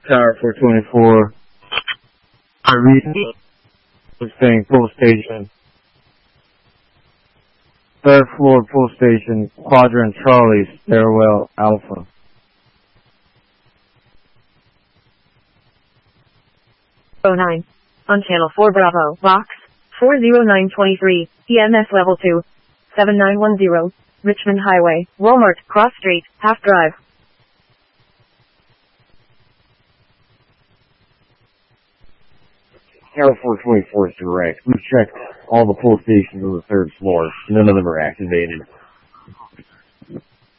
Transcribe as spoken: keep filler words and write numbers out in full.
Tower four twenty-four. I recently was saying pull station. Third floor pull station, Quadrant Charlie, Stairwell Alpha. oh nine. On channel four Bravo, box four zero nine two three, E M S level two, seven nine one zero, Richmond Highway, Walmart, Cross Street, Half Drive. Tower four twenty-four is direct. We've checked all the pull stations on the third floor. None of them are activated.